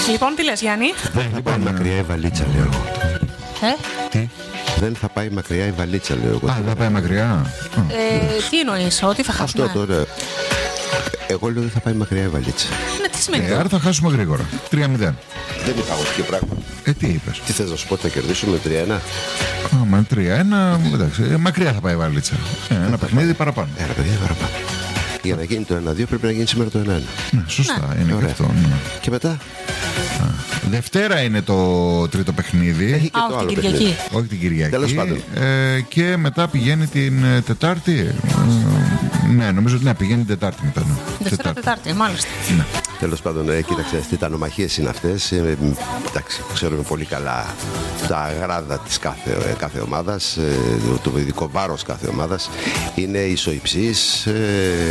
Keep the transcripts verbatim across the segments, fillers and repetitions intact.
Λοιπόν, τι λες, Γιάννη? Δεν θα πάει μακριά η βαλίτσα, λέω εγώ. Ε? Τι? Δεν θα πάει μακριά η βαλίτσα, λέω εγώ. Α, δεν θα πάει μακριά. Ε, τι εννοείς, ότι θα χάσουμε? Αυτό τώρα. Εγώ λέω δεν θα πάει μακριά η βαλίτσα. Ναι, τι σημαίνει Ε, αυτό? άρα θα χάσουμε γρήγορα. τρία μηδέν. Δεν είπα εγώ τέτοιο πράγμα. Ε, τι είπες? Τι θες να σου πω, θα κερδίσουμε τρία ένα? Άμα τρία ένα, εντάξει, ε, μακριά θα πάει η βαλίτσα. Ε, ένα παιχνίδι παραπάνω. Ένα παιδί παραπάνω. Για να γίνει το ένα δύο πρέπει να γίνει σήμερα το ένα ένα. Ναι, σωστά, είναι και Ωραία. αυτό. Ναι. Και μετά Δευτέρα είναι το τρίτο παιχνίδι. έχει και Α, το όχι, άλλο την Κυριακή. παιχνίδι. Όχι την Κυριακή. Τέλος πάντων. Ε, και μετά πηγαίνει την ε, Τετάρτη. Ε, ναι, νομίζω ότι ναι, πηγαίνει την Τετάρτη μετά. Ναι. Δευτέρα, Τετάρτη, μάλιστα. Ναι. Τέλος πάντων, ε, κοίταξε, τι τανομαχίες είναι αυτές. Ε, εντάξει, ξέρουμε πολύ καλά τα αγράδα της κάθε, ε, κάθε ομάδας, ε, το ειδικό βάρος κάθε ομάδας. Είναι ισοϊψής ε,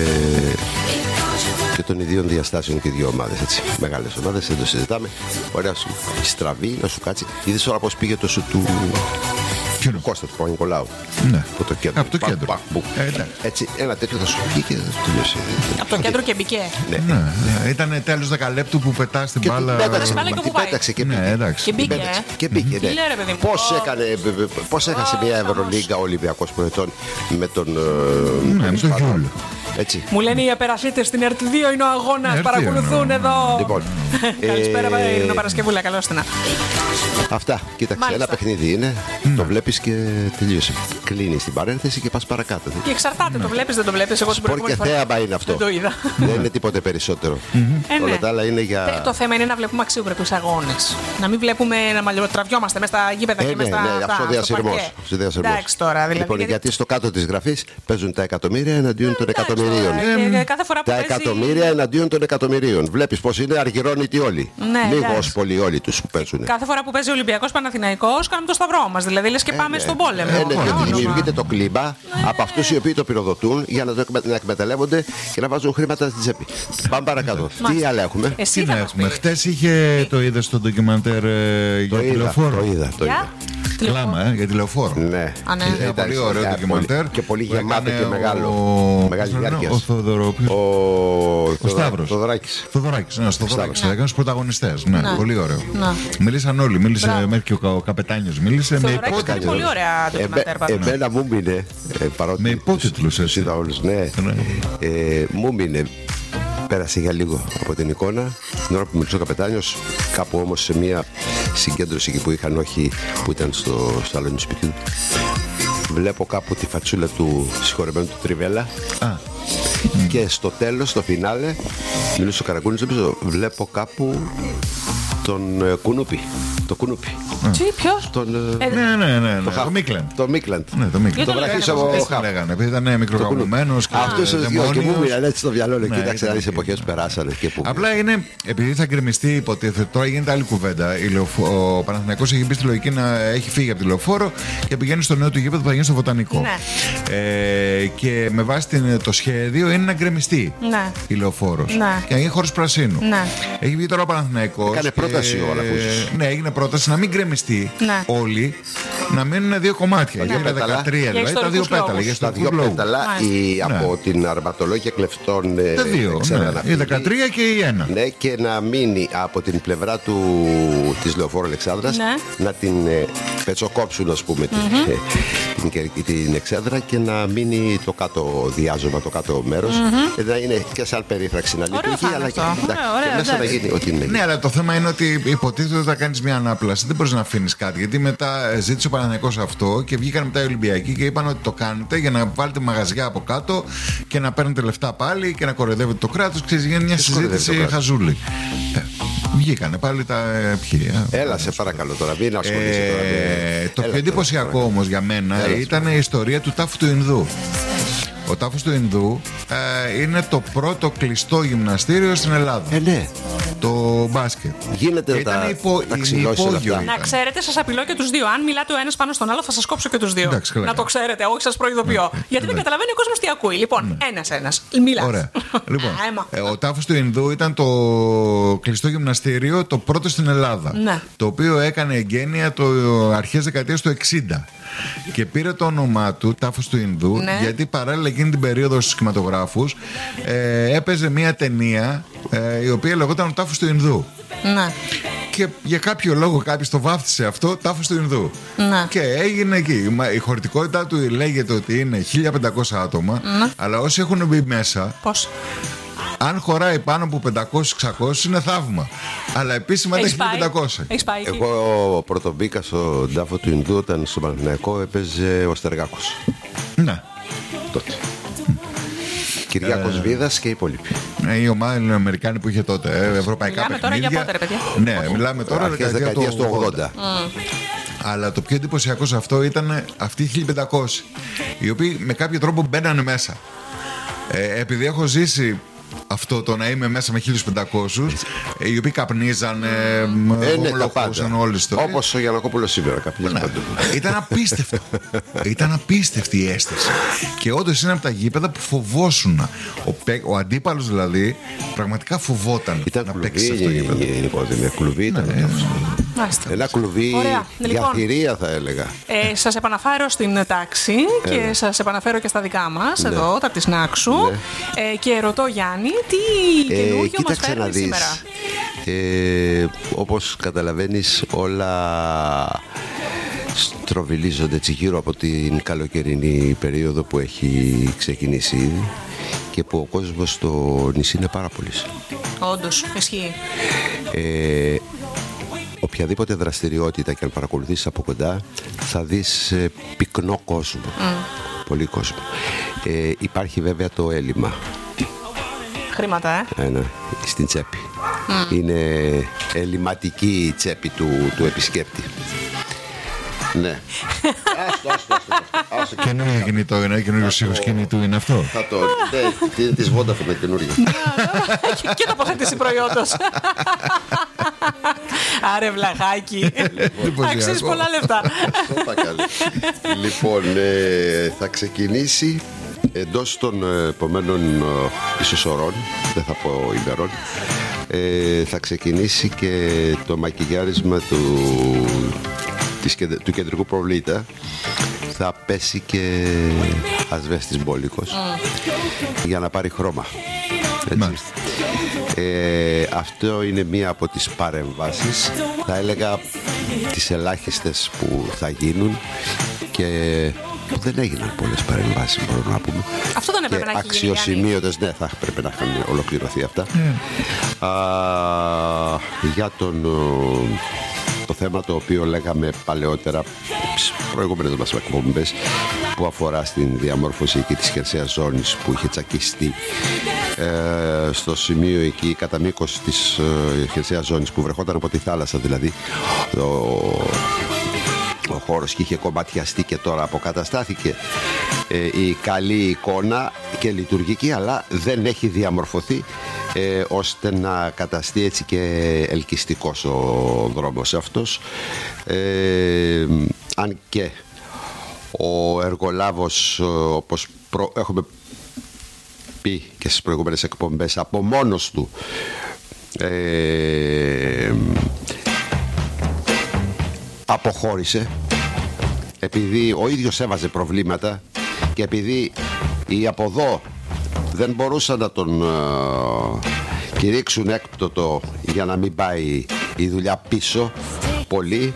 και των ιδίων διαστάσεων και οι δύο ομάδες. Έτσι. Μεγάλες ομάδες, δεν το συζητάμε. Ωραία, σου στραβή, να σου κάτσει. Είδες τώρα πώς πήγε το σου του. Ποιο είναι? Κώστα του Παπα-Νικολάου. Ναι. Από το κέντρο. Από το Πα, κέντρο. πα, μπου. Ε, εντάξει. Έτσι, ένα τέτοιο θα σου βγει και θα σου τελειώσει. Από το κέντρο και μπήκε. Ναι. Ναι, ναι. Ήταν τέλος δεκαλέπτου που πετά την Και μπάλα. την πέταξε, μπάλα και την πού πάει. πέταξε και Ναι, πήγε. εντάξει. Και μπήκε, Την πέταξε ε. Και πήγε, ναι. Τι λέει, ρε παιδί μου. Πώς Ω. έκανε, πώς έχασε μια Ευρωλίγκα ο Ολυμπιακός προετών με τον. Ναι, με τον Γιούλ. Έτσι. Μου λένε οι απερασίτες στην ΕΡΤ δύο είναι ο αγώνας. ΕΡΤ δύο, Παρακολουθούν ναι. εδώ. Λοιπόν, Καλησπέρα, ε, Ειρήνο Παρασκευούλα. Καλώς την. Αυτά. Κοίταξε, Μάλιστα. ένα παιχνίδι είναι. Το βλέπεις και τελείωσε. Κλείνεις την παρένθεση και πας παρακάτω. Και εξαρτάται, το βλέπεις, δεν το βλέπεις. Εγώ την Σπορ και προηγούμενη φορά θέαμα είναι αυτό. δεν το είδα. Δεν είναι τίποτε περισσότερο. Ε, ναι. Όλα τα άλλα είναι Ε, για. Το θέμα είναι να βλέπουμε αξιοπρεπείς αγώνες. Να μην βλέπουμε να μαλλιοτραβιόμαστε μέσα στα γήπεδα Ε, και ναι, μέσα στα. ναι, αυτό στα- στο διασυρμός. παρκέ. Αυτό διασυρμός. Εντάξει τώρα, δηλαδή. Λοιπόν, γιατί στο κάτω της γραφής παίζουν τα εκατομμύρια εναντίον των Εντάξει, εκατομμυρίων. τώρα, και κάθε φορά που Τα παίζει- εκατομμύρια εναντίον των εκατομμυρίων. Βλέπεις πως είναι αργυρώνητοι όλοι. Ναι, Λίγο εντάξει. ως πολύ όλοι τους που παίζουν. Κάθε φορά που παίζει ο Ολυμπιακός Παναθηναϊκός κάνουμε το σταυρό μας. Δηλαδή λες και πάμε στον πόλεμο. Ε, ναι, Με γιατί όνομα. δημιουργείται το κλίμα από αυτούς οι οποίοι το πυροδοτούν για να το εκμε- να εκμεταλλεύονται και να βάζουν χρήματα στην τσέπη. Πάμε παρακάτω. Τι άλλα έχουμε. Εσύ Τι θα να μας έχουμε. πεις. Χτες είχε το είδε στο ντοκιμαντέρ ε, για Το είδα, τηλεοφόρο. το είδα, το Για. είδα. Κλάμα, ε, για τηλεοφόρο. Ναι. Α, ναι. Ήταν Εντάξει, πολύ ωραίο ε, ντοκιμαντέρ. πολύ- και πολύ που γεμάτο έκανε και μεγάλο. ο- Μεγάλη πώς το λένε, διάρκεια. Ο Θοδωρόπουλος. Ο, Ο Σταύρος. Θοδωράκης. Θοδωράκης, ένας Θοδωράκης. Σταύρος. Έκανε τους πρωταγωνιστές. Ναι, Ναι. πολύ ωραίο. Ναι. Μίλησαν όλοι. Μίλησε Μπράβο. μέχρι και ο, κα- ο καπετάνιος. Μίλησε με Θοδωράκης υπότιτλους. κάνει πολύ ωραία ντοκιμαντέρ πάντως. Εμένα μου μείνε. ε, παρότι Με υπότιτλους, τους έτσι. είδα όλους, ναι. Ναι. Ε, μου μείνε. Πέρασε για λίγο από την εικόνα. Την ώρα που μιλούσε ο καπετάνιος, κάπου όμως σε μια συγκέντρωση εκεί που είχαν, όχι που ήταν στο σαλόνι του σπιτιού, βλέπω κάπου τη φατσούλα του συγχωρεμένου του Τριβέλα. Α, Και στο τέλος, στο φινάλε, μιλούσε ο Καραγκούνης, νομίζω, βλέπω κάπου τον ε, Κουνούπι. Το Κουνούπι. Τι, ποιος? Τον, ε, Ε, ναι, ναι, ναι. ναι. Χα- Το Μίκλεν. Το Μίκλαντ. Ναι, το Μίκλεν. Γιατί Το το βραχίσο λέγανε από Έτσι το Χαπ. λέγανε, επειδή ήταν μικρογαμμένος και Αυτούς τους δυο και μου δαιμόνιος. μίλανε έτσι στο μυαλό. Ναι, Κοίταξε να ήταν δεις εποχές που περάσανε και που. Απλά είναι, επειδή θα γκρεμιστεί, υποτίθεται, τώρα γίνεται άλλη κουβέντα. Η Λεωφο- Ο Παναθηναϊκός έχει μπει στη λογική να έχει φύγει από τη Λεωφόρο και πηγαίνει στο νέο του γήπεδο που θα γίνει στο Βοτανικό. Ναι. Ε, και με βάση την, το σχέδιο είναι να γκρεμιστεί Ναι. η Λεωφόρο. Ναι. Και να γίνει χώρος πρασίνου. Ναι. Έχει βγει τώρα ο Παναθηναϊκός. Έκανε και- πρόταση ο Αλαφούζος. Ναι, έγινε πρόταση να μην γκρεμιστεί Ναι. όλοι, να μείνουν δύο κομμάτια. δύο Για τα πέταλα. δεκατρία, Για δηλαδή τα δύο ιστορικούς πέταλα. λόγους. Για Τα ιστορικούς δυο λόγους. πέταλα η, Ναι. από την αρματολόγια κλεφτών. ε, Τα δύο. εξέδρα να Ναι. Η φύγει. δεκατρία και η ένα. Ναι, και να μείνει από την πλευρά του, της Λεωφόρου Αλεξάνδρας, Ναι. να την ε, πετσοκόψουν, ας πούμε, την, ε, την, κερ- την εξέδρα και να μείνει το κάτω διάζωμα, το κάτω μέρος, και να είναι και σαν περίφραξη να λειτουργεί, θα είναι αλλά και, αυτό. εντάξει, Ωραία, και ωραία, μέσα να εντάξει. γίνει ό,τι είναι. Ναι, αλλά το θέμα είναι ότι υποτίθεται ότι θα κάνει μια ανάπλαση. Δεν μπορεί να αφήνει κάτι. Γιατί μετά ε, ζήτησε ο Παναθηναϊκός αυτό και βγήκαν μετά οι Ολυμπιακοί και είπαν ότι το κάνετε για να βάλετε μαγαζιά από κάτω και να παίρνετε λεφτά πάλι και να κοροϊδεύετε το κράτο. Ξέρει, γίνει μια Ποιος κοροϊδεύει το συζήτηση κράτος? χαζούλη. Ε, βγήκανε πάλι τα ε, ποιοι, ε. Έλα, σε παρακαλώ τώρα, μην ασχολείσαι τώρα. με- Ε, το Έλα πιο εντυπωσιακό τώρα. όμως για μένα Έλα, ήταν η ιστορία του τάφου του Ινδού. Ο τάφος του Ινδού ε, είναι το πρώτο κλειστό γυμναστήριο στην Ελλάδα. Ε, ναι. Το μπάσκετ. Γίνεται να Ήταν τα- υπο, τα είναι ξυλώσεις όλα υπόγειο. αυτά. Να ξέρετε, σας απειλώ και τους δύο. Αν μιλάτε ο ένας πάνω στον άλλο, θα σας κόψω και τους δύο. Εντάξει, καλά. Να το ξέρετε, όχι σας προειδοποιώ. Γιατί δεν καταλαβαίνει ο κόσμος τι ακούει. Λοιπόν, ένας-ένας. Μιλάς. Ωραία. Λοιπόν, Α, έμα. ε, ο τάφος του Ινδού ήταν το κλειστό γυμναστήριο το πρώτο στην Ελλάδα. Ναι. Το οποίο έκανε εγγένεια το αρχές δεκαετίας του εξήντα. Και πήρε το όνομά του, τάφος του Ινδού, Ναι. γιατί παράλληλα εκείνη την περίοδο στους κινηματογράφους ε, έπαιζε μια ταινία ε, η οποία λεγόταν ο τάφος του Ινδού. Ναι. Και για κάποιο λόγο κάποιος το βάφτισε αυτό τάφος του Ινδού. Ναι. Και έγινε εκεί. Η χωρητικότητά του λέγεται ότι είναι χίλια πεντακόσια άτομα, Ναι. αλλά όσοι έχουν μπει μέσα, Πώς? αν χωράει πάνω από πεντακόσια εξακόσια είναι θαύμα. Αλλά επίσημα είναι Έχεις χίλια πάει? πεντακόσια. Έχεις πάει εκεί? Εγώ πρωτομπήκα στον τάφο του Ινδού όταν στο Παναθηναϊκό έπαιζε ο Στεργάκος. Ναι. Τότε. Κυριάκος Βίδας και οι υπόλοιποι. Ε, η ομάδα είναι Αμερικάνη που είχε τότε. Ε, ευρωπαϊκά Μιλάμε τώρα για παιχνίδια. πότε, ρε παιδιά? Ναι, μιλάμε τώρα Αρχές δεκαετίας του ογδόντα. Αλλά το πιο εντυπωσιακό σε αυτό ήταν αυτοί οι χίλια πεντακόσιοι, οι οποίοι με κάποιο τρόπο μπαίνανε μέσα. Ε, επειδή έχω ζήσει αυτό το να είμαι μέσα με χίλιους πεντακόσιους, ε, οι οποίοι καπνίζανε, Ε, ναι, τα ομολογούσαν πάντα. όλες τις Όπως ο Γιαννακόπουλος σήμερα, κάποιες Ναι. παντού. Ήταν απίστευτο. Ήταν απίστευτη η αίσθηση. Και όντως είναι από τα γήπεδα που φοβόσουν. Ο, παί- ο αντίπαλος δηλαδή πραγματικά φοβόταν Ήταν να κλουβί, παίξει σε αυτό το γήπεδο. γενικότερα. Μια κλουβί ήταν. Ναι, αυτό. Μάλιστα. Ένα κλουβί Ωραία. για Λοιπόν. θηρία θα έλεγα. Ε, σας επαναφέρω στην τάξη και σας επαναφέρω και στα δικά μας, Ναι. εδώ, τα της Νάξου. Ε, και ρωτώ, Γιάννη, τι καινούργιο μας κοίταξε να φέρνει δεις. σήμερα. Ε, όπως καταλαβαίνεις, όλα στροβιλίζονται έτσι γύρω από την καλοκαιρινή περίοδο που έχει ξεκινήσει ήδη και που ο κόσμος στο νησί είναι πάρα πολύς. Όντως, ισχύει. Ε, οποιαδήποτε δραστηριότητα και αν παρακολουθήσεις από κοντά θα δεις ε, πυκνό κόσμο, πολύ κόσμο. Ε, υπάρχει βέβαια το έλλειμμα. Χρήματα, ε. Ένα, στην τσέπη. Είναι ελληματική η τσέπη του, του επισκέπτη. Ναι. Άστο, άστο, άστο, άστο. Καινούργιο κινητό είναι, καινούργιο ήχος κινητού είναι αυτό. Θα το... Ναι, της Vodafone με καινούργιο. Και- και τοποθέτηση προϊόντος. Άρε βλαχάκι. Αξίζεις πολλά λεφτά. Αυτό θα κάνει. Λοιπόν, ε, θα ξεκινήσει εντός των ε, επομένων ε, ίσως ωρών, δεν θα πω ημερών, ε, θα ξεκινήσει και το μακιγιάρισμα του, της, κεντ- του κεντρικού προβλήτα. Θα πέσει και ασβέστης μπόλικος για να πάρει χρώμα. Έτσι. Μάλιστα. Ε, αυτό είναι μία από τις παρεμβάσεις, θα έλεγα τις ελάχιστες που θα γίνουν και που δεν έγιναν πολλές παρεμβάσεις, μπορούμε να πούμε. Αυτό δεν έπρεπε Και να έχει γίνει, αξιοσημείωτες, ναι, θα πρέπει να είχαν ολοκληρωθεί αυτά. Α, για τον, ο, το θέμα το οποίο λέγαμε παλαιότερα στις προηγούμενες μας εκπομπές, που αφορά στην διαμόρφωση εκεί της χερσαίας ζώνης που είχε τσακιστεί ε, στο σημείο εκεί κατά μήκος της ε, χερσαίας ζώνης που βρεχόταν από τη θάλασσα, δηλαδή ο, ο χώρος και είχε κομματιαστεί και τώρα αποκαταστάθηκε ε, η καλή εικόνα και λειτουργική, αλλά δεν έχει διαμορφωθεί ε, ώστε να καταστεί έτσι και ελκυστικός ο δρόμος αυτός, ε, αν και ο εργολάβος, όπως προ, έχουμε πει και στις προηγούμενες εκπομπές, από μόνος του ε, αποχώρησε επειδή ο ίδιος έβαζε προβλήματα και επειδή οι από εδώ δεν μπορούσαν να τον ε, κηρύξουν έκπτωτο για να μην πάει η δουλειά πίσω πολύ.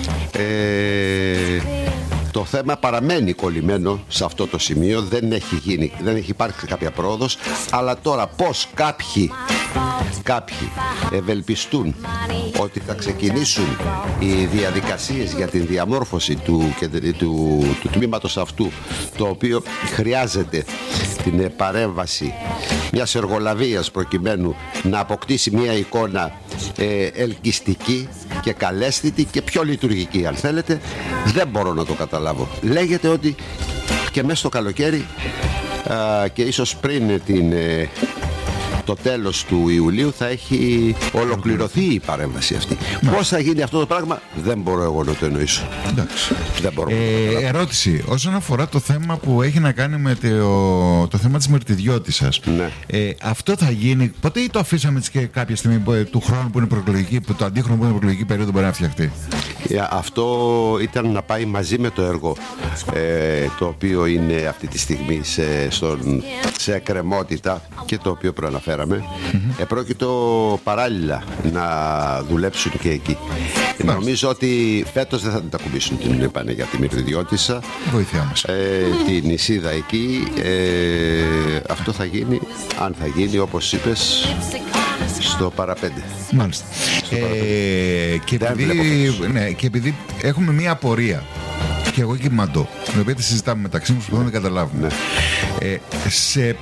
ε, Το θέμα παραμένει κολλημένο σε αυτό το σημείο, δεν έχει γίνει, δεν έχει υπάρξει κάποια πρόοδος, αλλά τώρα πώς κάποιοι, κάποιοι ευελπιστούν ότι θα ξεκινήσουν οι διαδικασίες για την διαμόρφωση του, του, του, του τμήματος αυτού, το οποίο χρειάζεται την παρέμβαση μιας εργολαβίας προκειμένου να αποκτήσει μια εικόνα ε, ελκυστική και καλέσθητη και πιο λειτουργική, αν θέλετε, δεν μπορώ να το καταλάβω. Λέγεται ότι και μέσα στο καλοκαίρι α, και ίσως πριν την, ε, το τέλος του Ιουλίου θα έχει ολοκληρωθεί η παρέμβαση αυτή. Πώς θα γίνει αυτό το πράγμα δεν μπορώ εγώ να το εννοήσω. Εντάξει. Δεν μπορώ. Ε, ερώτηση. Όσον αφορά το θέμα που έχει να κάνει με το, το θέμα της μερτιδιώτισσας, Ναι. ε, αυτό θα γίνει. Ποτέ ή το αφήσαμε έτσι και κάποια στιγμή που, του χρόνου που είναι προεκλογική, που το αντίχρονο που είναι προεκλογική περίοδο μπορεί να φτιαχτεί? Ε, Αυτό ήταν να πάει μαζί με το έργο ε, το οποίο είναι αυτή τη στιγμή σε, στον, σε εκκρεμότητα και το οποίο προαναφέρεται αναφέραμε, mm-hmm. επρόκειτο παράλληλα να δουλέψουν και εκεί. Mm-hmm. Νομίζω ότι φέτος δεν θα την ακουμπήσουν την Παναγία τη Μυρδιώτισσα. Βοήθειά μας. Ε, την Ισίδα εκεί. Ε, αυτό θα γίνει, αν θα γίνει, όπως είπες, στο παραπέντε. Μάλιστα. Ε, και, επειδή, ναι, και επειδή έχουμε μία απορία, και εγώ και η Μαντώ, την οποία τη συζητάμε μεταξύ μας, που δεν καταλάβουμε. Ναι. Ε, σε,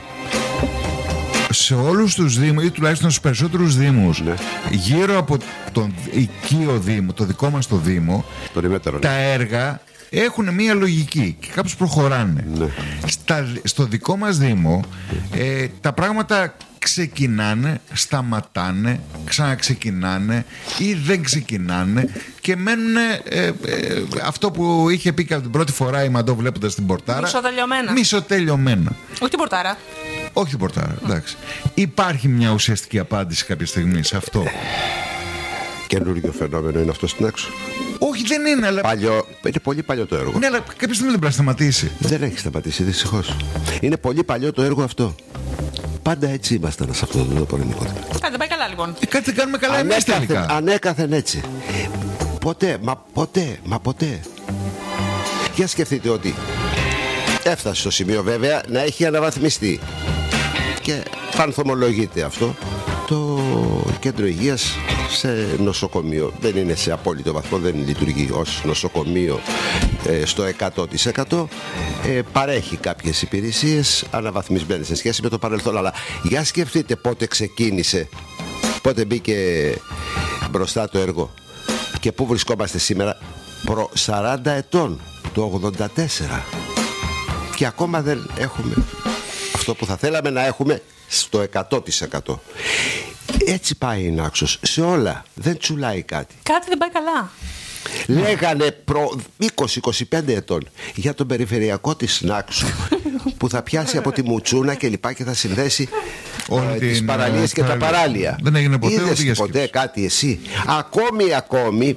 σε όλους τους δήμους, ή τουλάχιστον στους περισσότερους δήμους, ναι. γύρω από τον οικείο δήμο, το δικό μας το δήμο, το ρημέτερο, τα ναι. έργα έχουν μία λογική και κάπως προχωράνε. Ναι. Στα, στο δικό μας δήμο, ε, τα πράγματα ξεκινάνε, σταματάνε, ξαναξεκινάνε ή δεν ξεκινάνε και μένουν ε, ε, αυτό που είχε πει και από την πρώτη φορά η Μαντώ βλέποντας την πορτάρα. Μισοτελειωμένα. Μισοτελειωμένα. Όχι την πορτάρα. Όχι την πορτάρα, εντάξει. Υπάρχει μια ουσιαστική απάντηση κάποια στιγμή σε αυτό. Καινούργιο φαινόμενο είναι αυτό στην έξω. Όχι, δεν είναι, αλλά. Παλιό, είναι πολύ παλιό το έργο. Ναι, αλλά κάποια στιγμή δεν πρέπει να σταματήσει. Δεν έχει σταματήσει, δυστυχώς. Είναι πολύ παλιό το έργο αυτό. Πάντα έτσι ήμασταν σε αυτό το πολεμικό. Κάτι δεν πάει καλά, λοιπόν. Ε, κάτι δεν κάνουμε καλά εμείς τελικά. Ανέκαθεν έτσι. Ποτέ, μα ποτέ, μα ποτέ. Για σκεφτείτε ότι έφτασε στο σημείο βέβαια να έχει αναβαθμιστεί. Και πανθομολογείται αυτό. Το κέντρο υγείας σε νοσοκομείο δεν είναι σε απόλυτο βαθμό, δεν λειτουργεί ως νοσοκομείο ε, στο εκατό τοις εκατό. ε, παρέχει κάποιες υπηρεσίες αναβαθμισμένες σε σχέση με το παρελθόν, αλλά για σκεφτείτε πότε ξεκίνησε, πότε μπήκε μπροστά το έργο και πού βρισκόμαστε σήμερα, προ σαράντα ετών, το ογδόντα τέσσερα, και ακόμα δεν έχουμε αυτό που θα θέλαμε να έχουμε στο εκατό τοις εκατό. Έτσι πάει η Νάξος σε όλα. Δεν τσουλάει κάτι. Κάτι δεν πάει καλά. Λέγανε προ είκοσι με είκοσι πέντε ετών για τον περιφερειακό της Νάξου που θα πιάσει από τη Μουτσούνα και λοιπά και θα συνδέσει ε, τις παραλίες και τα παράλια. Δεν έγινε ποτέ. Είδες ποτέ κάτι εσύ? Ακόμη ακόμη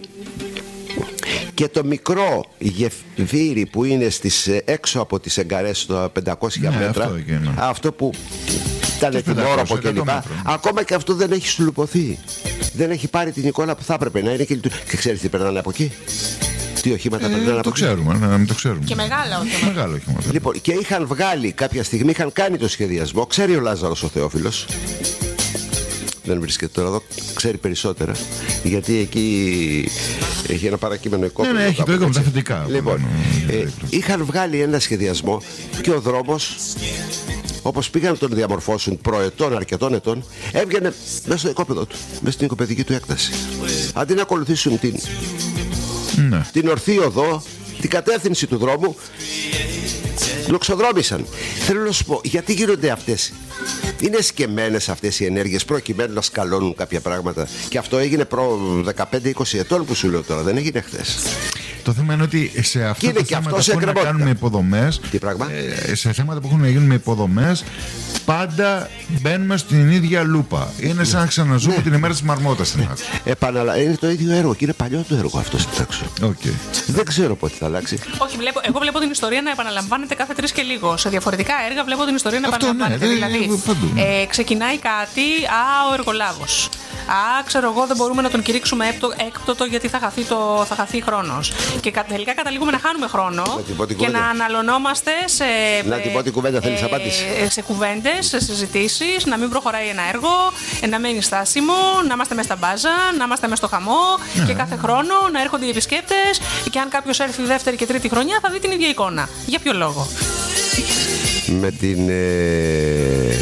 και το μικρό γεφύρι που είναι στις, έξω από τις Εγκαρές στο πεντακόσια ναι, μέτρα, αυτό, αυτό που ήταν ετοιμόρροπο και λοιπά, ακόμα και αυτό δεν έχει σουλουπωθεί. Δεν έχει πάρει την εικόνα που θα έπρεπε να είναι και, και ξέρεις τι περνάνε από εκεί? Τι οχήματα ε, περνάνε από εκεί? Ξέρουμε, να μην το ξέρουμε. Και μεγάλα οχήματα. Μεγάλα οχήματα. Λοιπόν, και είχαν βγάλει κάποια στιγμή, είχαν κάνει το σχεδιασμό. Ξέρει ο Λάζαρος ο Θεόφιλος. Δεν βρίσκεται τώρα εδώ, ξέρει περισσότερα. Γιατί εκεί έχει ένα παρακείμενο εικόνα. Ναι, ναι, έχει το είκονα τα θετικά. Λοιπόν, ε, είχαν βγάλει ένα σχεδιασμό και ο δρόμος, όπως πήγαν να τον διαμορφώσουν προετών, αρκετών ετών, έβγαινε μέσα στο οικόπεδο του, μέσα στην οικοπαιδική του έκταση. Αντί να ακολουθήσουν την, ναι. την ορθή οδό, την κατεύθυνση του δρόμου, λοξοδρόμησαν. Θέλω να σου πω, γιατί γίνονται αυτές? Είναι σκεμμένες αυτές οι ενέργειες προκειμένου να σκαλώνουν κάποια πράγματα. Και αυτό έγινε προ δεκαπέντε είκοσι ετών που σου λέω τώρα, δεν έγινε χθες. Το θέμα είναι ότι σε αυτά τα θέματα που έχουν να κάνουν με υποδομές, ε, σε θέματα που έχουν να γίνουν με υποδομές, πάντα μπαίνουμε στην ίδια λούπα. Είναι σαν να ξαναζούμε ναι. την ημέρα της μαρμότας στην Άκου. Επαναλα... Είναι το ίδιο έργο και είναι παλιό το έργο αυτό στην Άκου. Okay. Δεν ξέρω πότε θα αλλάξει. Όχι, βλέπω, εγώ βλέπω την ιστορία να επαναλαμβάνεται κάθε τρεις και λίγο. Σε διαφορετικά έργα βλέπω την ιστορία να αυτό, επαναλαμβάνεται. Ναι, δηλαδή, παντού, ναι. ε, ξεκινάει κάτι, α, ο εργολάβος. Α, ξέρω εγώ, δεν μπορούμε να τον κηρύξουμε έκπτωτο γιατί θα χαθεί, το, θα χαθεί χρόνος. Και τελικά καταλήγουμε να χάνουμε χρόνο να και να αναλωνόμαστε σε, να την πω την κουβέντα, θέλεις απάντηση. σε κουβέντες, σε συζητήσεις, να μην προχωράει ένα έργο, να μένει στάσιμο, να είμαστε μέσα στα μπάζα, να είμαστε μέσα στο χαμό yeah. και κάθε χρόνο να έρχονται οι επισκέπτες και αν κάποιος έρθει δεύτερη και τρίτη χρονιά θα δει την ίδια εικόνα. Για ποιο λόγο? Με την ε,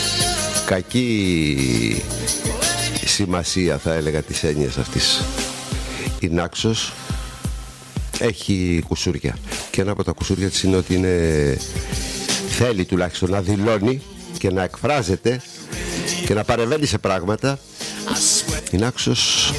κακή σημασία θα έλεγα της έννοιας αυτής, η Νάξος έχει κουσούρια και ένα από τα κουσούρια της είναι ότι είναι, θέλει τουλάχιστον να δηλώνει και να εκφράζεται και να παρεμβαίνει σε πράγματα. Η Νάξος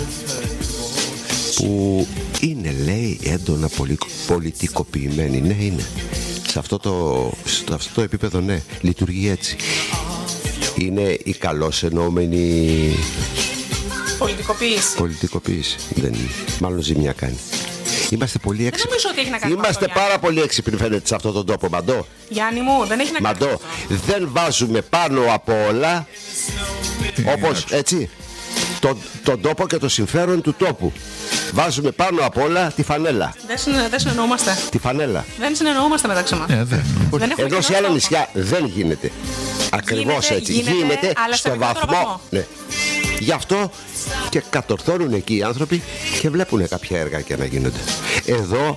που είναι, λέει, έντονα πολιτικοποιημένη, ναι, είναι σε αυτό το, σε αυτό το επίπεδο, ναι, λειτουργεί έτσι. Είναι η καλώς εννοούμενη πολιτικοποίηση. Πολιτικοποίηση. Δεν, μάλλον ζημιά κάνει. Είμαστε πολύ έξυπνοι. Δεν νομίζω ότι έχει να κάνει. Είμαστε αυτό, πάρα πολύ έξυπνοι, φαίνεται, σε αυτόν τον τόπο, Μαντώ. Γιάννη μου, δεν έχει να κάνει. Μαντώ, δεν βάζουμε πάνω από όλα, όπως έτσι, τον, τον τόπο και το συμφέρον του τόπου. Βάζουμε πάνω απ' όλα τη φανέλα. Δεν, συνε, δεν συνεννοούμαστε. Τη φανέλα. Δεν συνεννοούμαστε μεταξύ μας. Ε, δεν. δεν Ενώ σε άλλα νησιά δεν γίνεται. Ακριβώς έτσι. Γίνεται, γίνεται αλλά στο βαθμό. βαθμό. Ναι. Γι' αυτό και κατορθώνουν εκεί οι άνθρωποι και βλέπουν κάποια έργα να γίνονται. Εδώ,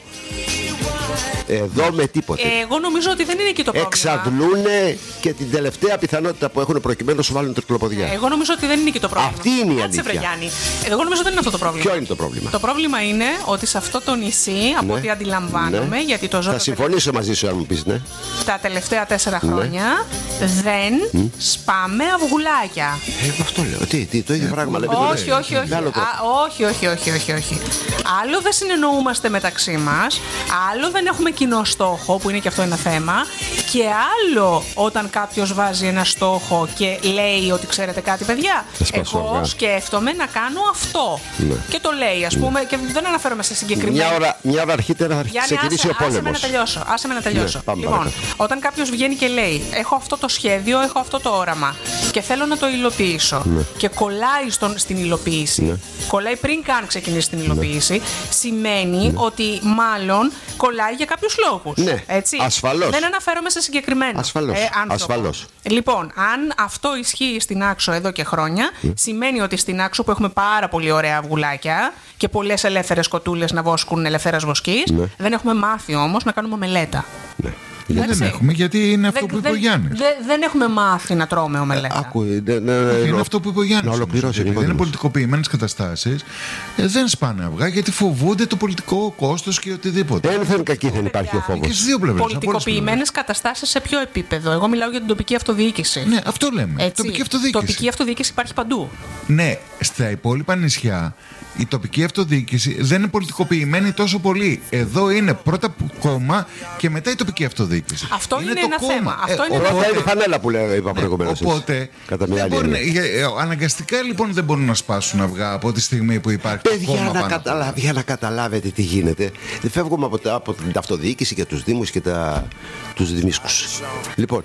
εδώ με τίποτε. Εγώ νομίζω ότι δεν είναι εκεί το πρόβλημα. Εξαντλούν και την τελευταία πιθανότητα που έχουν προκειμένου να σου βάλουν τρικλοποδιά. Εγώ νομίζω ότι δεν είναι εκεί το πρόβλημα. Αυτή είναι η Κάτσε, αλήθεια. Βρε, Εγώ νομίζω ότι δεν είναι αυτό το πρόβλημα. Ποιο είναι το πρόβλημα? Το πρόβλημα είναι ότι σε αυτό το νησί, από ό,τι ναι. αντιλαμβάνομαι, ναι. γιατί το ζω. Θα συμφωνήσω μαζί σου αν μου πεις ναι. Τα τελευταία τέσσερα χρόνια ναι. δεν mm. σπάμε αυγουλάκια. Ε, αυτό λέω. Τι, τι, το ίδιο πράγμα λέμε. Όχι, όχι, όχι. Α, όχι, όχι, όχι, όχι, όχι. Άλλο δεν συνεννοούμαστε μεταξύ μας, άλλο δεν έχουμε κοινό στόχο, που είναι και αυτό ένα θέμα, και άλλο όταν κάποιος βάζει ένα στόχο και λέει ότι ξέρετε κάτι, παιδιά, εγώ αυγά. σκέφτομαι να κάνω αυτό. Ναι. Και το λέει, ας πούμε, ναι. και δεν αναφέρομαι σε συγκεκριμένα. Μια ώρα, μια ώρα αρχίτερα θα ξεκινήσει ο πόλεμος. Άσε με να τελειώσω. Άσε με να τελειώσω. Ναι, λοιπόν, παρακάτω. Όταν κάποιος βγαίνει και λέει, έχω αυτό το σχέδιο, έχω αυτό το όραμα και θέλω να το υλοποιήσω, ναι. και κολλάει στον, στην υλοποίηση, ναι. κολλάει πριν καν ξεκινήσει την υλοποίηση, ναι. σημαίνει ναι. ότι μάλλον κολλάει για κάποιους λόγους. Ναι, έτσι. Ασφαλώς. Δεν αναφέρομαι σε συγκεκριμένο ασφαλώς. Ε, ασφαλώς. Λοιπόν, αν αυτό ισχύει στην Άξο εδώ και χρόνια, mm. σημαίνει ότι στην Άξο που έχουμε πάρα πολύ ωραία αυγουλάκια και πολλές ελεύθερες κοτούλες να βόσκουν ελευθέρας βοσκής, ναι. δεν έχουμε μάθει όμως να κάνουμε ομελέτα. Ναι. Δεν, δεν έχουμε, γιατί είναι αυτό δεν, που είπε ο Γιάννης. Δεν, δεν έχουμε μάθει να τρώμε ομελέτα. Άκου, ναι, ναι, ναι, είναι αυτό που είπε ο Γιάννης. Να ολοκληρώσει. Δεν είναι πολιτικοποιημένες καταστάσεις. Ε, δεν σπάνε αυγά γιατί φοβούνται το πολιτικό κόστος και οτιδήποτε. Ένθεν κακή δεν υπάρχει ο φόβος. Και στις δύο πλευρές. Πολιτικοποιημένες καταστάσεις σε ποιο επίπεδο? Εγώ μιλάω για την τοπική αυτοδιοίκηση. Ναι, αυτό λέμε. Έτσι, τοπική αυτοδιοίκηση. Τοπική αυτοδιοίκηση υπάρχει παντού. Ναι, στα υπόλοιπα νησιά η τοπική αυτοδιοίκηση δεν είναι πολιτικοποιημένη τόσο πολύ. Εδώ είναι πρώτα κόμμα και μετά η τοπική αυτοδιοίκηση. Αυτό είναι, είναι ένα κόμμα. θέμα. Αυτό ε, είναι οπότε, ένα είναι η φανέλα που λέω, είπα προηγουμένως. Οπότε, κατά μια δεν μπορεί, αναγκαστικά λοιπόν δεν μπορούν να σπάσουν αυγά από τη στιγμή που υπάρχει Παιδιά, το κόμμα να πάνω. καταλα... Για να καταλάβετε τι γίνεται. Δεν φεύγουμε από, τα, από την αυτοδιοίκηση και τους δήμους και τα... τους δημίσκους. Λοιπόν,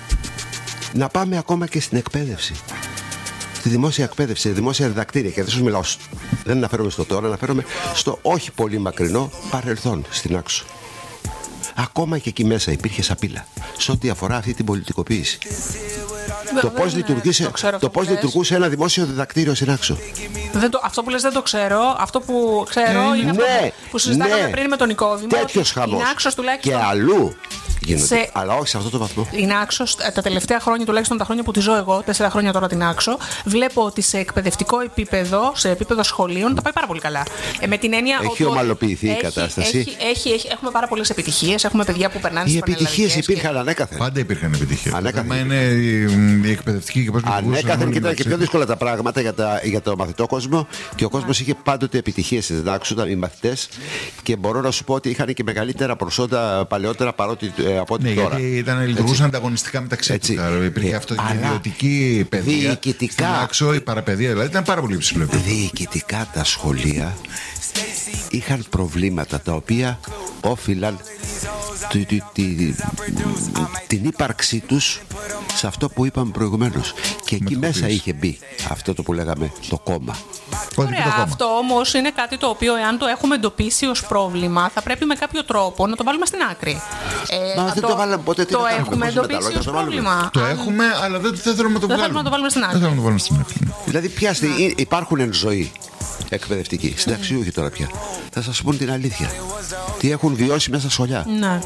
να πάμε ακόμα και στην εκπαίδευση. Στη δημόσια εκπαίδευση, στη δημόσια διδακτήρια. Και δεν σας μιλάω, δεν αναφέρομαι στο τώρα, αναφέρομαι στο όχι πολύ μακρινό παρελθόν στην Άξο. Ακόμα και εκεί μέσα υπήρχε σαπίλα σε ό,τι αφορά αυτή την πολιτικοποίηση. Δε, το πώς λειτουργούσε, το το πώς λειτουργούσε ένα δημόσιο διδακτήριο στην Άξο. Δεν το, αυτό που λες δεν το ξέρω. Αυτό που ξέρω ε, είναι ναι, αυτό που συζητάγαμε ναι, πριν με τον Νικόδημο. Τέτοιος χαμός. Και αλλού γίνονται, σε... αλλά όχι σε αυτό το βαθμό. Την Άξο, τα τελευταία χρόνια, τουλάχιστον τα χρόνια που τη ζω εγώ, τέσσερα χρόνια τώρα την Άξο, βλέπω ότι σε εκπαιδευτικό επίπεδο, σε επίπεδο σχολείων, τα πάει πάρα πολύ καλά. Ε, με την έννοια έχει ότι ομαλοποιηθεί έχει, η κατάσταση. Έχει, έχει, έχει, έχουμε πάρα πολλές επιτυχίες. Έχουμε παιδιά που περνάνε στις πανελλαδικές. Οι επιτυχίες υπήρχαν ανέκαθεν. Πάντα υπήρχαν επιτυχίες. Ανέκαθεν. Είναι η εκπαιδευτική και πώς λειτουργούσαν. Ανέκαθεν και ήταν και πιο δύσκολα τα πράγματα για, τα, για το μαθητό κόσμο και ο κόσμος είχε πάντοτε επιτυχίες στην Άξο, ήταν οι μαθητές και μπορώ να σου πω ότι είχαν και μεγαλύτερα προσόντα παλαιότερα παρότι, ε, από ό,τι ναι, τώρα. Γιατί ήταν, λειτουργούσαν ανταγωνιστικά μεταξύ τους. Υπήρχε αυτό και ιδιωτική παιδεία. Διοικητικά. Στην Άξο η παραπαιδεία δηλαδή ήταν πάρα πολύ υψηλό. Διοικητικά τα σχολεία είχαν προβλήματα τα οποία όφυλαν τη, τη, τη, την ύπαρξή τους σε αυτό που είπαμε προηγουμένως. Και εκεί μέσα είχε μπει αυτό το που λέγαμε το κόμμα. Ωραία, αυτό όμως είναι κάτι το οποίο εάν το έχουμε εντοπίσει ως πρόβλημα θα πρέπει με κάποιο τρόπο να το βάλουμε στην άκρη. Ε, Μα δεν το, το βάλαμε ποτέ. Το έχουμε εντοπίσει ως πρόβλημα. Το έχουμε, αλλά δεν θέλουμε να το δεν βγάλουμε. θέλουμε να το βάλουμε στην άκρη. Δεν θέλουμε να το βάλουμε στην άκρη. Δηλαδή πιάστε, υπάρχουν εν ζωή εκπαιδευτικοί, συνταξιούχοι τώρα πια. Θα σας πούν την αλήθεια. Τι έχουν βιώσει μέσα στα σχολιά. Ναι.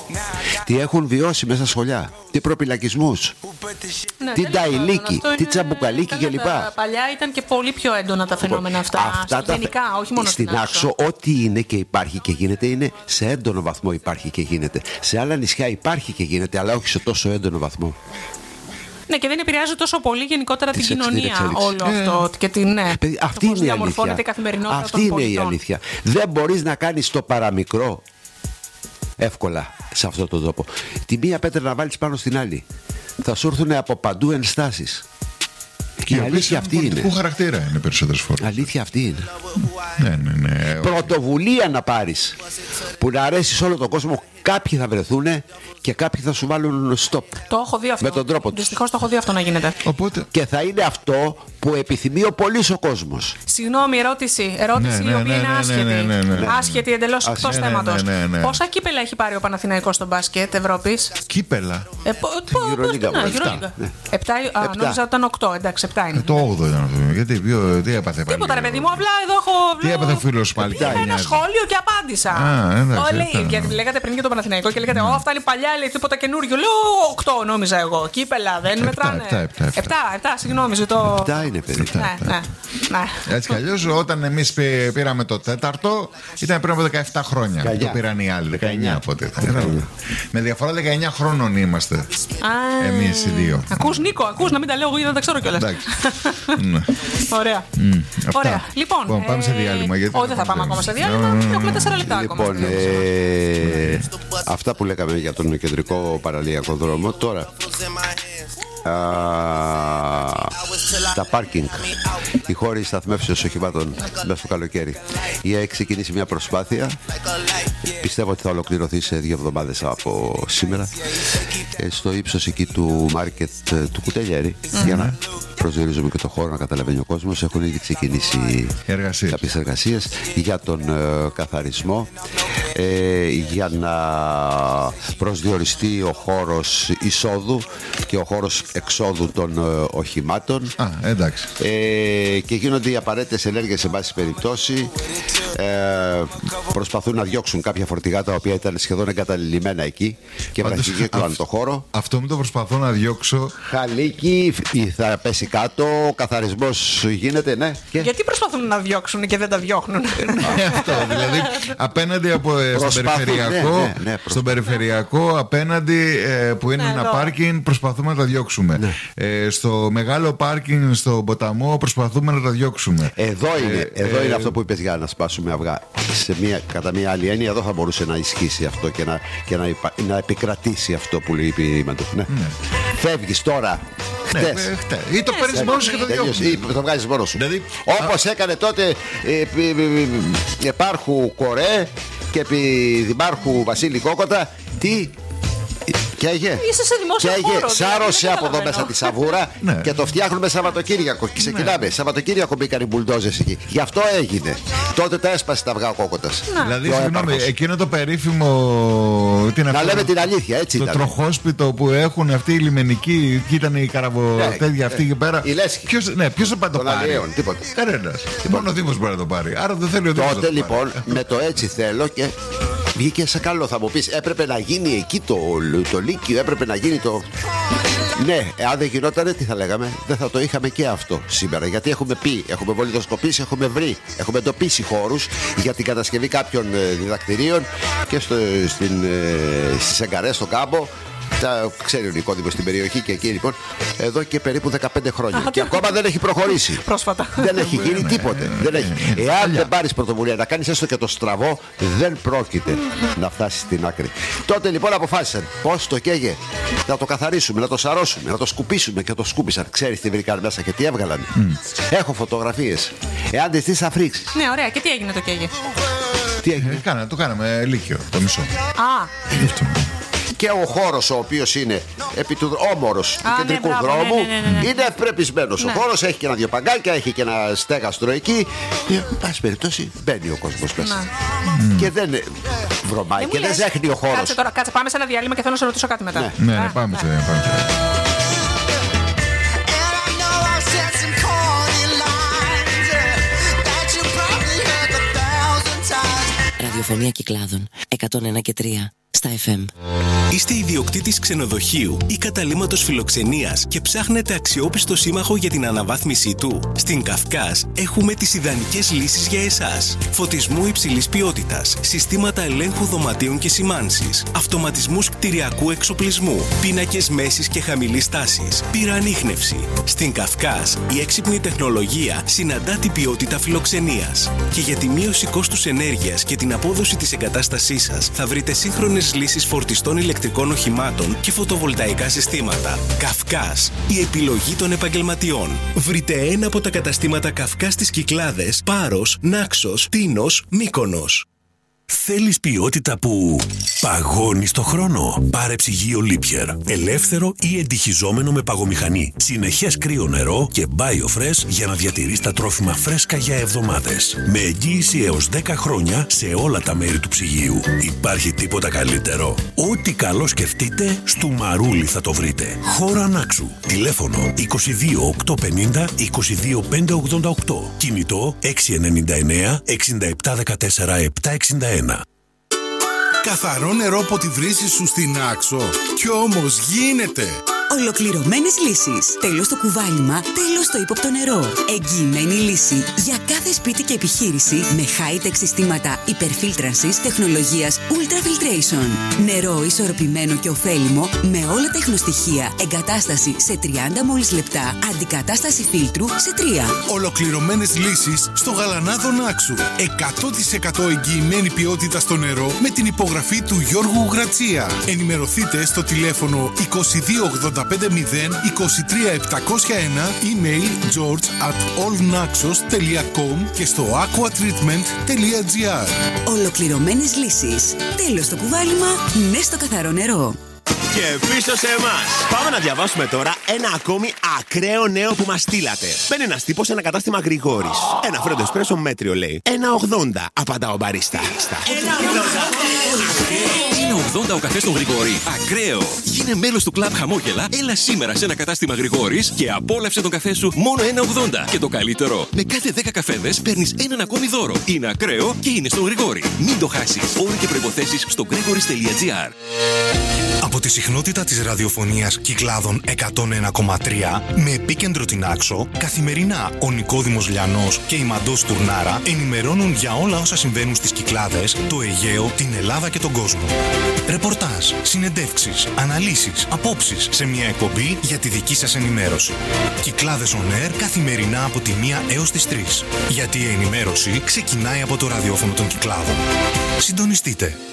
Τι έχουν βιώσει μέσα στα σχολιά. Τι προπυλακισμούς. Ναι, τι ταϊλίκι, τι τσαμπουκαλίκι κλπ. Παλιά ήταν και πολύ πιο έντονα τα φαινόμενα αυτά. αυτά γενικά, τα... όχι μόνο στην Άξο. Ό,τι είναι και υπάρχει και γίνεται είναι σε έντονο βαθμό υπάρχει και γίνεται. Σε άλλα νησιά υπάρχει και γίνεται, αλλά όχι σε τόσο έντονο βαθμό. Ναι, και δεν επηρεάζει τόσο πολύ γενικότερα την κοινωνία όλο ε, αυτό. Και την, ναι, παιδί, αυτή είναι η αλήθεια. Η καθημερινότητα αυτή των είναι πολιτών. η αλήθεια. Δεν μπορείς να κάνεις το παραμικρό εύκολα σε αυτόν τον τόπο. Τη μία πέτρα να βάλεις πάνω στην άλλη. Θα σου έρθουν από παντού ενστάσεις. Και η αλήθεια αυτή είναι. Που χαρακτήρα είναι περισσότερες φορές. Αλήθεια αυτή είναι. Ναι, ναι, ναι. Πρωτοβουλία να πάρεις που να αρέσει σε όλο τον κόσμο. Κάποιοι θα βρεθούν και κάποιοι θα σου βάλουν stop. Το έχω δει αυτό. Με τον τρόπο του. Δυστυχώς το έχω δει αυτό να γίνεται. Οπότε... Και θα είναι αυτό που επιθυμεί ο πολύς ο κόσμος. Συγγνώμη, ερώτηση. Ερώτηση ναι, η οποία ναι, είναι ναι, άσχετη. ναι, ναι, ναι, ναι. Άσχετη εντελώς εκτός ναι, ναι, θέματος. ναι, ναι, ναι. Πόσα κύπελα έχει πάρει ο Παναθηναϊκός στο μπάσκετ Ευρώπης? Κύπελα. Ε, πο, πο, πώς την Euroliga. Επτά. Α, νόμιζα ότι ήταν οκτώ. Εντάξει, επτά είναι. Το όγδοο ήταν αυτό. Γιατί ποιο, τι έπαθε πάλι? Τίποτα ρε παιδί μου, απλά εδώ έχω. Τι έπαθε ο φίλος πάλι? Πήγα ένα σχόλιο και απάντησα. Γιατί λέγατε πριν για τον Παναθηναϊκό και λέγατε, Ω, αυτά είναι παλιά, λέει τίποτα καινούριο. Λέω οκτώ νόμιζα εγώ. Κύπελα δεν μετράνε. επτά, συγγνώμη, ζητώ. επτά είναι παιδί. Έτσι κι αλλιώς όταν εμείς πήραμε το τέταρτο ήταν πριν από δεκαεπτά χρόνια. Το πήραν οι άλλοι. δεκαεννιά οπότε. Με διαφορά δεκαεννιά χρόνων είμαστε. Εμείς οι δύο. Ακούς Νίκο, ακούς να μην τα λέω εγώ γιατί δεν τα ξέρω κιόλας. Ωραία. Ωραία. Λοιπόν, πάμε σε διάλειμμα. Όχι, δεν θα πάμε ακόμα σε διάλειμμα. Έχουμε τέσσερα λεπτά ακόμα. Λοιπόν, αυτά που λέγαμε για τον κεντρικό παραλιακό δρόμο τώρα. Α, τα πάρκινγκ, οι χώροι σταθμεύσεως οχημάτων μέσα στο καλοκαίρι. Η ΑΕ ξεκινήσει μια προσπάθεια. Πιστεύω ότι θα ολοκληρωθεί σε δύο εβδομάδες από σήμερα. Στο ύψος εκεί του μάρκετ του Κουτελιέρη, mm-hmm. για να προσδιορίζουμε και το χώρο να καταλαβαίνει ο κόσμος. Έχουν ήδη ξεκινήσει κάποιες εργασίες για τον ε, καθαρισμό, ε, για να προσδιοριστεί ο χώρος εισόδου και ο χώρος εξόδου των ε, οχημάτων. Α, εντάξει. Ε, και γίνονται οι απαραίτητες ενέργειες σε βάση περιπτώσει. Ε, προσπαθούν να διώξουν κάποια φορτηγά τα οποία ήταν σχεδόν εγκαταλειμμένα εκεί και βραχικύκλωναν το χώρο. Αυτό μου το προσπαθώ να διώξω. Χαλίκι, θα πέσει κάτω, ο καθαρισμός γίνεται, ναι. Και... Γιατί προσπαθούν να διώξουν και δεν τα διώχνουν? Αυτό, δηλαδή απέναντι από ε, στον περιφερειακό, ναι, ναι, ναι, στον περιφερειακό απέναντι ε, που είναι ναι, ένα εδώ. πάρκινγκ προσπαθούμε να τα διώξουμε. Ναι. Ε, στο μεγάλο πάρκινγκ στον ποταμό προσπαθούμε να τα διώξουμε. Εδώ είναι, ε, εδώ ε, είναι ε, αυτό που είπες για να σπάσουμε αυγά. Σε μια, κατά μια άλλη έννοια εδώ θα μπορούσε να ισχύσει αυτό και να, και να, υπα, να επικρατήσει αυτό που λέει η ναι. ναι. Φεύγεις τώρα. Ναι, χτες. χτες. Ή το παίρνεις μόνος σου και το διώχνεις. Ή το βγάζεις μόνος σου. Δηλαδή, όπως α... έκανε τότε ε, επάρχου Κορέ και επί δημάρχου Βασίλη Κόκοτα. Τι... Καίγε. Είσαι σε δημόσιο χώρο. Σάρωσε από εδώ μέσα τη σαβούρα ναι. και το φτιάχνουμε Σαββατοκύριακο. Και ξεκινάμε. Ναι. Σαββατοκύριακο μπήκαν οι μπουλντόζες εκεί. Γι' αυτό έγινε. Τότε τα έσπασε τα αυγά ο Κόκοτας. Ναι. Δηλαδή, συγγνώμη, εκείνο το περίφημο. Τι να λέμε την αλήθεια, έτσι το ήταν. Το τροχόσπιτο που έχουν αυτοί οι λιμενικοί, και ήταν οι καραβοτέδια αυτοί εκεί πέρα. Η Λέσχη. Ποιος, ναι, ποιος θα πάει το πάρει? Κανένας. Μόνο ο Δήμος μπορεί να το πάρει. Άρα δεν θέλει ο Δήμος. Τότε λοιπόν με το έτσι θέλω και. Βγήκε σε καλό, θα μου πεις. Έπρεπε να γίνει εκεί το, το Λύκειο, έπρεπε να γίνει το. Ναι, αν δεν γινότανε, τι θα λέγαμε? Δεν θα το είχαμε και αυτό σήμερα. Γιατί έχουμε πει, έχουμε βολιδοσκοπήσει, έχουμε βρει, έχουμε εντοπίσει χώρους για την κατασκευή κάποιων διδακτηρίων και στο, στην, στις Εγκαρές, στον Κάμπο. Τα ξέρει ο Νικόδημος στην περιοχή και εκεί λοιπόν εδώ και περίπου δεκαπέντε χρόνια. Και ακόμα δεν έχει προχωρήσει. Πρόσφατα. Δεν έχει γίνει τίποτε. Δεν έχει. Εάν δεν πάρεις πρωτοβουλία να κάνεις έστω και το στραβό, δεν πρόκειται να φτάσεις στην άκρη. Τότε λοιπόν αποφάσισαν πώς το καίγε. Να το καθαρίσουμε, να το σαρώσουμε, να το σκουπίσουμε και το σκούπισαν. Ξέρεις τι βρήκαν μέσα και τι έβγαλαν? Έχω φωτογραφίες. Εάν τις δεις θα φρίξεις. Ναι, ωραία. Και τι έγινε το καίγε? Τι έγινε? Το κάναμε Λύκειο, το μισό. Α. Και ο χώρος ο οποίος είναι επί του όμορος του κεντρικού ναι, δρόμου ναι, ναι, ναι, ναι. είναι ευπρεπισμένος. Ναι. Ο χώρος έχει και ένα δυο παγκάκια, έχει και ένα στέγαστρο εκεί. Εν πάση περιπτώσει μπαίνει ο κόσμος μέσα. Mm. Και δεν βρωμάει ε, και δεν ζέχνει ο χώρος. Κάτσε τώρα, κάτσε, πάμε σε ένα διάλειμμα και θέλω να σε ρωτήσω κάτι μετά. Ναι, ναι, ναι, πάμε σε ένα. Ραδιοφωνία Κυκλάδων εκατόν ένα και τρία στα εφ εμ. Είστε ιδιοκτήτης ξενοδοχείου ή καταλύματος φιλοξενίας και ψάχνετε αξιόπιστο σύμμαχο για την αναβάθμισή του? Στην Καυκάς έχουμε τις ιδανικές λύσεις για εσάς. Φωτισμού υψηλής ποιότητας, συστήματα ελέγχου δωματίων και σημάνσης, αυτοματισμούς κτηριακού εξοπλισμού, πίνακες μέσης και χαμηλής τάσης, πυροανίχνευση. Στην Καυκάς η έξυπνη τεχνολογία συναντά την ποιότητα φιλοξενίας. Και για τη μείωση κόστους ενέργειας και την απόδοση της εγκατάστασής σας θα βρείτε σύγχρονες ολοκληρωμένες λύσεις φορτιστών ηλεκτρικών οχημάτων και φωτοβολταϊκά συστήματα. Καυκάς, η επιλογή των επαγγελματιών. Βρείτε ένα από τα καταστήματα Καυκάς στις Κυκλάδες, Πάρος, Νάξος, Τίνος, Μύκονος. Θέλεις ποιότητα που παγώνει στο χρόνο? Πάρε ψυγείο Lipier. Ελεύθερο ή εντυχιζόμενο με παγομηχανή. Συνεχές κρύο νερό και BioFresh για να διατηρείς τα τρόφιμα φρέσκα για εβδομάδες. Με εγγύηση έως δέκα χρόνια σε όλα τα μέρη του ψυγείου. Υπάρχει τίποτα καλύτερο? Ό,τι καλό σκεφτείτε, στο Μαρούλι θα το βρείτε. Χώρα Νάξου. Τηλέφωνο είκοσι δύο οκτακόσια πενήντα είκοσι δύο πεντακόσια ογδόντα οκτώ. Κινητό έξι εννιά εννιά εξήντα επτά δεκατέσσερα επτακόσια εξήντα ένα. Καθαρό νερό από τη βρύση σου στην Άξο. Κι όμως γίνεται! Ολοκληρωμένες λύσεις. Τέλος στο κουβάλιμα, τέλος στο ύποπτο νερό. Εγγυημένη λύση για κάθε σπίτι και επιχείρηση με high-tech συστήματα υπερφίλτρανσης τεχνολογίας Ultrafiltration. Νερό ισορροπημένο και ωφέλιμο με όλα τα ίχνοστοιχεία. Εγκατάσταση σε τριάντα μόλις λεπτά. Αντικατάσταση φίλτρου σε τρία. Ολοκληρωμένες λύσεις στο Γαλανάδο Νάξου. εκατό τοις εκατό εγγυημένη ποιότητα στο νερό με την υπογραφή του Γιώργου Γρατσία. Ενημερωθείτε στο τηλέφωνο είκοσι δύο ογδόντα πέντε μηδέν είκοσι τρία επτακόσια ένα, email george at allnaxos τελεία com και στο aquatreatment τελεία gr. Ολοκληρωμένες λύσεις. Τέλος στο κουβάλιμα, ναι στο καθαρό νερό. Και πίσω σε εμάς. Πάμε να διαβάσουμε τώρα ένα ακόμη ακραίο νέο που μας στείλατε. Μπαίνει ένας τύπος σε ένα κατάστημα Γρηγόρης. Ένα φρέντο εσπρέσο μέτριο λέει. ένα ογδόντα, απαντά ο μπαρίστα. ένα ογδόντα ο καφές στον Γρηγόρη. Ακραίο. Γίνε μέλος του κλαμπ Χαμόγελα. Έλα σήμερα σε ένα κατάστημα Γρηγόρης και απόλαυσε τον καφέ σου μόνο ένα ογδόντα. Και το καλύτερο, με κάθε δέκα καφέδες παίρνεις έναν ακόμη δώρο. Είναι ακραίο και είναι στον Γρηγόρη. Μην το χάσεις. Όροι και προϋποθέσεις στο gregoris τελεία gr. Από τη συχνότητα της ραδιοφωνίας Κυκλάδων εκατόν ένα κόμμα τρία με επίκεντρο την Άξο, καθημερινά ο Νικόδημος Λιανός και η Μαντός Τουρνάρα ενημερώνουν για όλα όσα συμβαίνουν στις Κυκλάδες, το Αιγαίο, την Ελλάδα και τον κόσμο. Ρεπορτάζ, συνεντεύξεις, αναλύσεις, απόψεις σε μια εκπομπή για τη δική σας ενημέρωση. Κυκλάδες On Air καθημερινά από τη μία έως τις τρεις. Γιατί η ενημέρωση ξεκινάει από το ραδιόφωνο των Κυκλάδων. Συντονιστείτε.